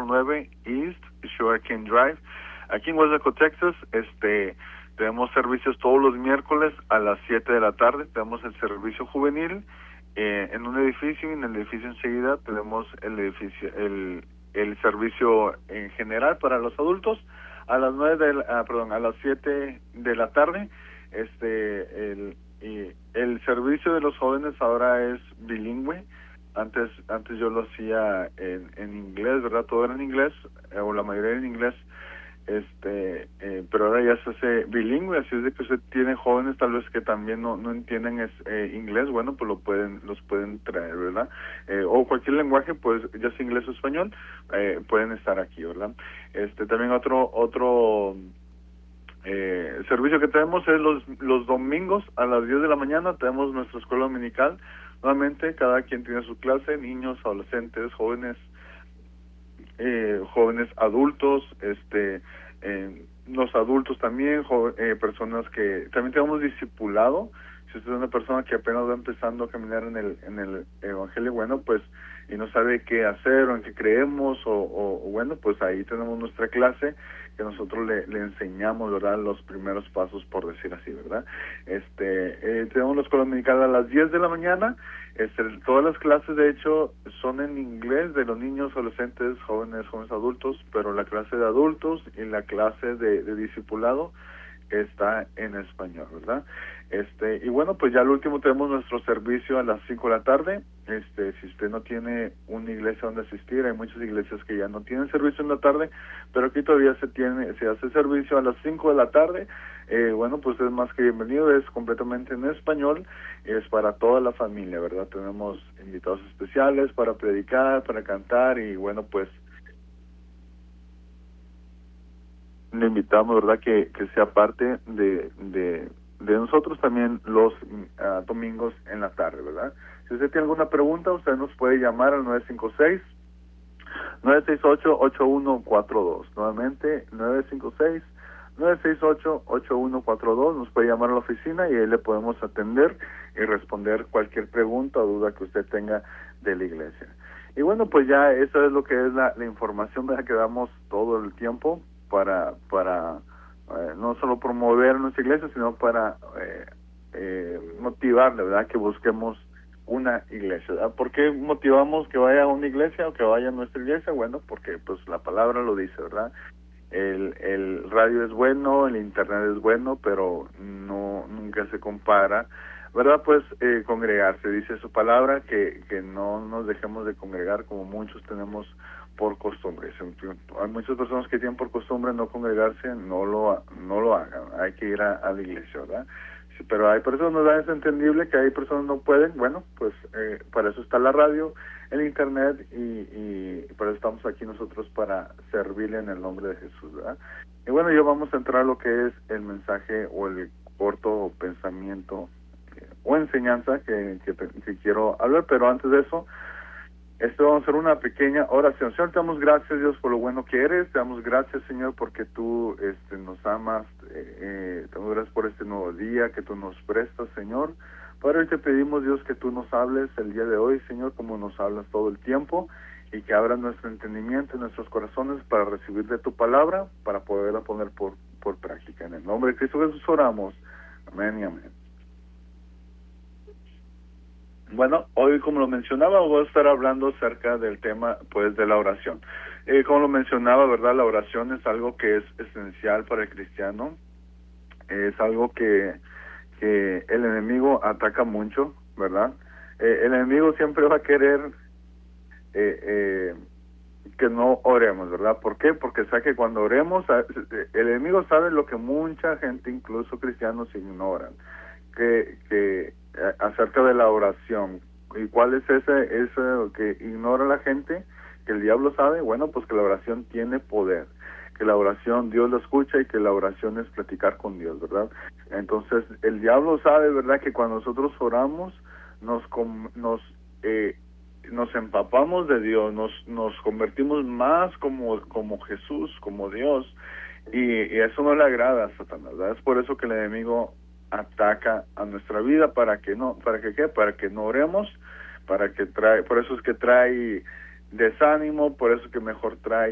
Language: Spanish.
409 East Sugarcane Drive, aquí en Waco, Texas. Tenemos servicios todos los miércoles a las 7 de la tarde. Tenemos el servicio juvenil en un edificio, y en el edificio enseguida tenemos el servicio en general para los adultos a las a las 7 de la tarde. El servicio de los jóvenes ahora es bilingüe. Antes yo lo hacía en inglés, ¿verdad? Todo era en inglés, o la mayoría en inglés. Pero ahora ya se hace bilingüe, así es de que usted tiene jóvenes tal vez que también no entienden inglés, bueno, pues los pueden traer, ¿verdad? O cualquier lenguaje, pues ya sea inglés o español, pueden estar aquí, ¿verdad? También otro servicio que tenemos es los domingos a las 10 de la mañana. Tenemos nuestra escuela dominical. Nuevamente, cada quien tiene su clase: niños, adolescentes, jóvenes adultos, los adultos también, personas que también tenemos discipulado. Si usted es una persona que apenas va empezando a caminar en el evangelio, bueno, pues, y no sabe qué hacer o en qué creemos, o bueno, pues ahí tenemos nuestra clase que nosotros le enseñamos, ¿verdad?, los primeros pasos, por decir así, ¿verdad? Tenemos la escuela dominical a las 10 de la mañana. Todas las clases, de hecho, son en inglés, de los niños, adolescentes, jóvenes adultos, pero la clase de adultos y la clase de discipulado está en español, ¿verdad? Y bueno, pues ya al último tenemos nuestro servicio a las 5 de la tarde. Si usted no tiene una iglesia donde asistir, hay muchas iglesias que ya no tienen servicio en la tarde, pero aquí todavía se hace servicio a las 5 de la tarde. Bueno, pues es más que bienvenido, es completamente en español, es para toda la familia, ¿verdad? Tenemos invitados especiales para predicar, para cantar, y bueno, pues le invitamos, ¿verdad?, que sea parte de nosotros también los domingos en la tarde, ¿verdad? Si usted tiene alguna pregunta, usted nos puede llamar al 956-968-8142. Nuevamente, 956-968-8142. Nos puede llamar a la oficina y ahí le podemos atender y responder cualquier pregunta o duda que usted tenga de la iglesia. Y bueno, pues ya eso es lo que es la información, ¿verdad?, que damos todo el tiempo para no solo promover nuestra iglesia, sino para motivarle, ¿verdad?, que busquemos una iglesia, ¿verdad? ¿Por qué motivamos que vaya a una iglesia o que vaya a nuestra iglesia? Bueno, porque pues la palabra lo dice, ¿verdad? El radio es bueno, el internet es bueno, pero nunca se compara, ¿verdad? Pues congregarse, dice su palabra, que no nos dejemos de congregar como muchos tenemos por costumbre. Hay muchas personas que tienen por costumbre no congregarse, no lo hagan, hay que ir a la iglesia, ¿verdad? Sí, pero hay personas, ¿verdad? Es entendible que hay personas no pueden. Bueno, pues para eso está la radio, el internet, y para eso estamos aquí nosotros, para servirle en el nombre de Jesús, ¿verdad? Y bueno, ya vamos a entrar a lo que es el mensaje o el corto pensamiento o enseñanza que quiero hablar, pero antes de eso, vamos a hacer una pequeña oración. Señor, te damos gracias, Dios, por lo bueno que eres. Te damos gracias, Señor, porque tú nos amas. Te damos gracias por este nuevo día que tú nos prestas, Señor. Padre, hoy te pedimos, Dios, que tú nos hables el día de hoy, Señor, como nos hablas todo el tiempo, y que abras nuestro entendimiento y nuestros corazones para recibir de tu palabra, para poderla poner por práctica. En el nombre de Cristo Jesús oramos. Amén y amén. Bueno, hoy, como lo mencionaba, voy a estar hablando acerca del tema, pues, de la oración. Como lo mencionaba, ¿verdad?, la oración es algo que es esencial para el cristiano. Es algo que el enemigo ataca mucho, ¿verdad? El enemigo siempre va a querer que no oremos, ¿verdad? ¿Por qué? Porque sabe que cuando oremos, el enemigo sabe lo que mucha gente, incluso cristianos, ignoran, que acerca de la oración. ¿Y cuál es ese que ignora la gente? Que el diablo sabe. Bueno, pues que la oración tiene poder, que la oración Dios la escucha, y que la oración es platicar con Dios, ¿verdad? Entonces el diablo sabe, ¿verdad?, que cuando nosotros oramos nos empapamos de Dios, nos convertimos más como Jesús, como Dios, y eso no le agrada a Satanás, ¿verdad? Es por eso que el enemigo ataca a nuestra vida, para que no oremos, por eso es que trae desánimo, por eso es que mejor trae